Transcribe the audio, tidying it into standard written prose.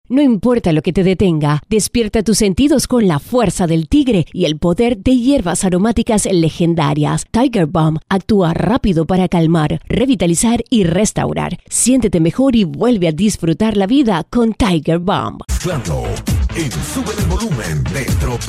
No importa lo que te detenga, despierta tus sentidos con la fuerza del tigre y el poder de hierbas aromáticas legendarias. Tiger Balm actúa rápido para calmar, revitalizar y restaurar. Siéntete mejor y vuelve a disfrutar la vida con Tiger Balm. Claro, y sube el volumen de Tropical.